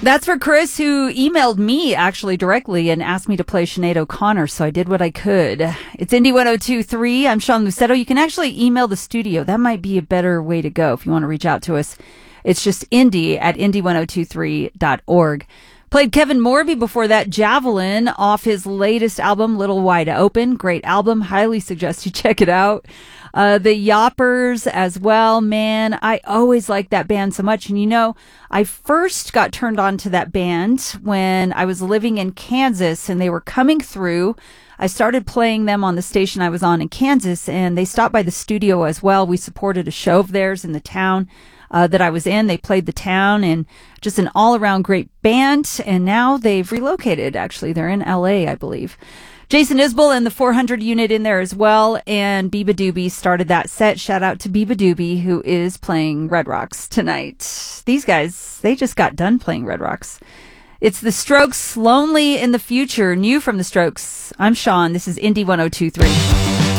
That's for Chris, who emailed me actually directly and asked me to play Sinead O'Connor, so I did what I could. It's Indie 102.3. I'm Sean Lucetto. You can actually email the studio. That might be a better way to go if you want to reach out to us. It's just indie@indie1023.org. Played Kevin Morby before that, Javelin, off his latest album, Little Wide Open. Great album. Highly suggest you check it out. The Yoppers as well. Man, I always liked that band so much. And you know, I first got turned on to that band when I was living in Kansas and they were coming through. I started playing them on the station I was on in Kansas, and they stopped by the studio as well. We supported a show of theirs in the town that I was in. They played the town, and just an all-around great band. And now they've relocated, actually. They're in L.A., I believe. Jason Isbell and the 400 unit in there as well. And Biba Doobie started that set. Shout out to Biba Doobie, who is playing Red Rocks tonight. These guys, they just got done playing Red Rocks. It's the Strokes, Lonely in the Future, new from the Strokes. I'm Sean. This is Indie 102.3.